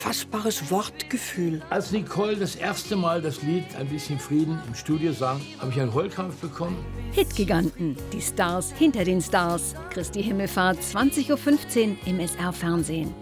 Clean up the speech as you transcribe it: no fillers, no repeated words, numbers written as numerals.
Fassbares Wortgefühl. Als Nicole das erste Mal das Lied Ein bisschen Frieden im Studio sang, habe ich einen Heulkrampf bekommen. Hitgiganten, die Stars hinter den Stars. Christi Himmelfahrt, 20:15 Uhr im SR-Fernsehen.